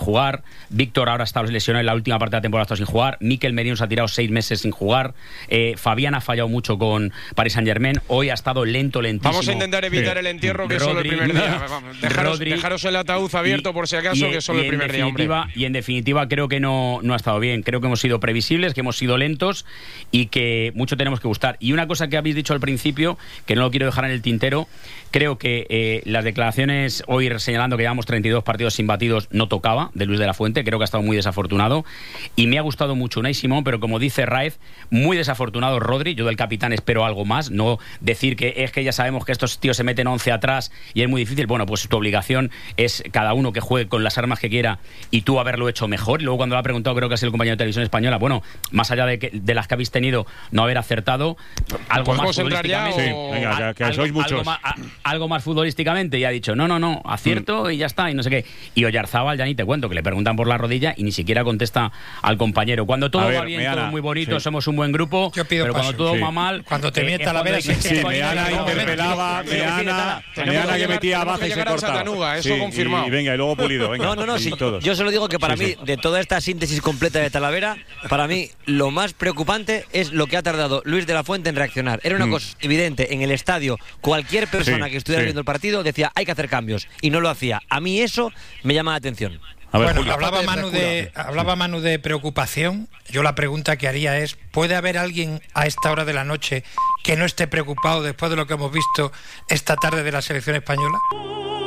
jugar, Víctor ahora está lesionado en la última parte de la temporada, está sin jugar, Mikel Merino se ha tirado 6 meses sin jugar, Fabián ha fallado mucho con Paris Saint-Germain, hoy ha estado lentísimo. Vamos a intentar evitar el entierro, que es solo el primer día. Dejaros el ataúd abierto por si acaso, que es solo el primer día, hombre. Y en definitiva creo que no ha estado bien, creo que hemos sido previsibles, que hemos sido lentos y que mucho tenemos que gustar. Y una cosa que habéis dicho al principio, que no lo quiero dejar en el tintero, creo que las declaraciones hoy señalando que llevamos 32 partidos sin batidos no tocaba, de Luis de la Fuente, creo que ha estado muy desafortunado y me ha gustado mucho Unai Simón, pero como dice Raez, muy desafortunado Rodri. Yo del capitán espero algo más, no decir que es que ya sabemos que estos tíos se meten 11 atrás y es muy difícil. Bueno, pues tu obligación es cada uno que juegue con las armas que quiera y tú haberlo hecho mejor. Y luego cuando lo ha preguntado, creo que ha sido el compañero de Televisión Española, bueno, más allá de las que habéis tenido no haber acertado, algo más futbolísticamente, sí, venga, que sois muchos. Algo más futbolísticamente, y ha dicho no, acierto y ya está, y no sé qué. Y Oyarzábal, ya ni te cuento, que le preguntan por la rodilla y ni siquiera contesta al compañero. Cuando todo va bien, todo muy bonito, somos un buen grupo, pero cuando todo va mal, cuando te mienta la vera, Meana interpelaba, Meana que metía abajo y se cortaba. Eso confirmado. Y venga, y luego Pulido, venga. No, sí, yo solo digo que para mí, de toda esta síntesis completa de Talavera, para mí lo más preocupante es lo que ha tardado Luis de la Fuente en reaccionar. Era una cosa evidente en el estadio, cualquier persona que estuviera viendo el partido decía hay que hacer cambios y no lo hacía. A mí eso me llama la atención. Bueno, hablaba Manu de preocupación. Yo la pregunta que haría es, ¿puede haber alguien a esta hora de la noche que no esté preocupado después de lo que hemos visto esta tarde de la selección española?